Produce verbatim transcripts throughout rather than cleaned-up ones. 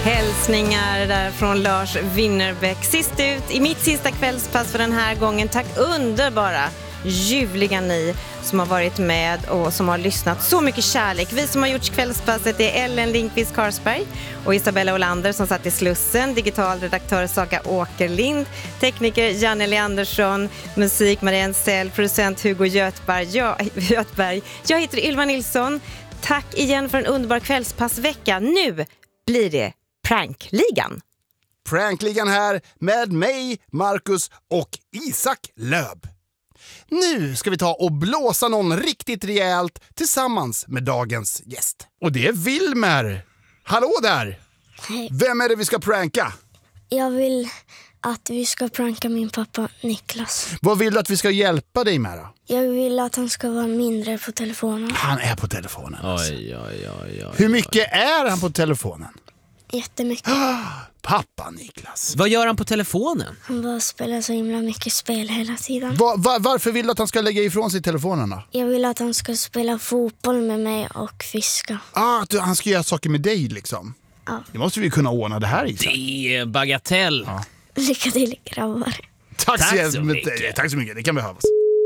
Hälsningar där från Lars Winnerbäck. Sist ut i mitt sista kvällspass för den här gången. Tack underbara, ljuvliga ni som har varit med och som har lyssnat. Så mycket kärlek. Vi som har gjort kvällspasset är Ellen Lindqvist Karsberg och Isabella Olander som satt i Slussen, digital redaktör Saga Åkerlind, tekniker Janne Andersson, musik Marianne Sell, producent Hugo Götberg. Jag, Götberg. Jag heter Ylva Nilsson. Tack igen för en underbar kvällspassvecka. Nu blir det Prankligan. Prankligan här med mig, Marcus och Isak Löb. Nu ska vi ta och blåsa någon riktigt rejält tillsammans med dagens gäst. Och det är Wilmer. Hallå där! Hej. Vem är det vi ska pranka? Jag vill att vi ska pranka min pappa Niklas. Vad vill du att vi ska hjälpa dig med då? Jag vill att han ska vara mindre på telefonen. Han är på telefonen alltså. Oj, oj, oj, oj. Hur mycket är han på telefonen? Jättemycket. Pappa Niklas. Vad gör han på telefonen? Han bara spelar så himla mycket spel hela tiden. Va, va, varför vill du att han ska lägga ifrån sig telefonen då? Jag vill att han ska spela fotboll med mig och fiska. Ah, att du, han ska göra saker med dig liksom. Ja. Det måste vi kunna ordna det här i. Det är bagatell. Ja. Lycka till grabbar. Tack, Tack så så mycket. mycket. Tack så mycket, det kan behövas.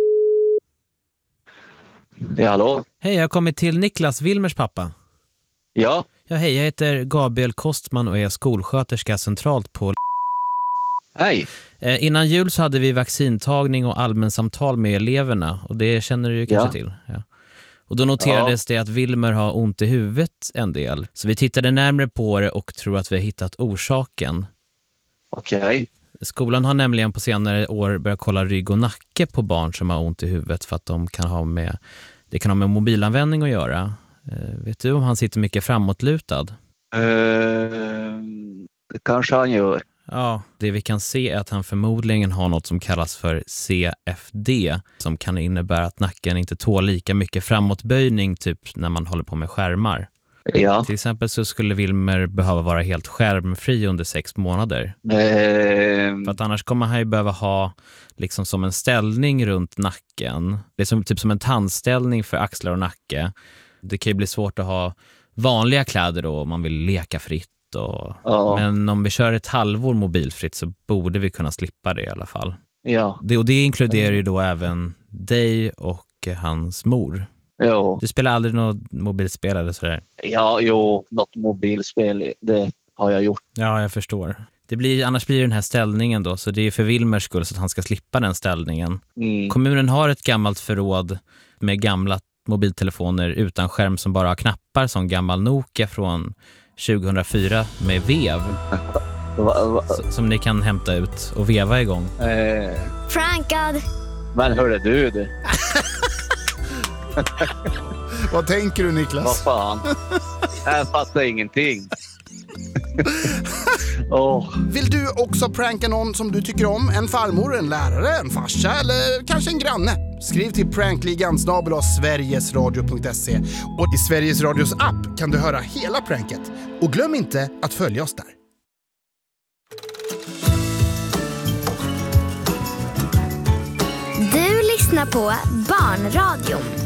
Ja, hallå? Hej, jag har kommit till Niklas, Wilmers pappa. Ja, Ja, hej, jag heter Gabriel Kostman och är skolsköterska centralt på... hej. Eh, innan jul så hade vi vaccintagning och allmänsamtal med eleverna. Och det känner du ju kanske Ja. till. Ja. Och då noterades det att Wilmer har ont i huvudet en del. Så vi tittade närmare på det och tror att vi har hittat orsaken. Okej. Skolan har nämligen på senare år börjat kolla rygg och nacke på barn som har ont i huvudet för att de kan ha med, det kan ha med mobilanvändning att göra. Eh, vet du om han sitter mycket framåtlutad? Uh, det kanske han gör. Ja, det vi kan se är att han förmodligen har något som kallas för C F D som kan innebära att nacken inte tål lika mycket framåtböjning typ när man håller på med skärmar. Ja. Till exempel så skulle Wilmer behöva vara helt skärmfri under sex månader. Uh, För att annars kommer han ju behöva ha liksom som en ställning runt nacken. Det är som, typ som en tandställning för axlar och nacke. Det kan ju bli svårt att ha vanliga kläder då om man vill leka fritt. Och, Ja. Men om vi kör ett halvår mobilfritt så borde vi kunna slippa det i alla fall. ja. Det, och det inkluderar ju då även dig och hans mor. Jo. Du spelar aldrig något mobilspel eller sådär? Ja, jo. Något mobilspel, det har jag gjort. Ja, jag förstår. Det blir, annars blir det den här ställningen då, så det är för Wilmers skull så att han ska slippa den ställningen. Mm. Kommunen har ett gammalt förråd med gamla mobiltelefoner utan skärm som bara har knappar, som gammal Nokia från tjugohundrafyra med vev Va, va, s- som ni kan hämta ut och veva igång. eh, Prankad! men hörde du det? Vad tänker du Vad Niklas? fan? Jag fattar ingenting. Åh, Vill du också pranka någon som du tycker om? En farmor, en lärare, en farsa eller kanske en granne? Skriv till prankligan snabel-a sverigesradio punkt se och i Sveriges Radios app kan du höra hela pranket. Och glöm inte att följa oss där. Du lyssnar på Barnradion.